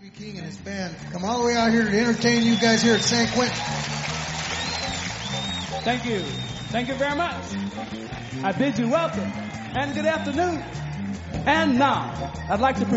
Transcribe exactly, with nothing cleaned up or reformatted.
King and his band come all the way out here to entertain you guys here at San Quentin. Thank you. Thank you very much. I bid you welcome and good afternoon. And now, I'd like to present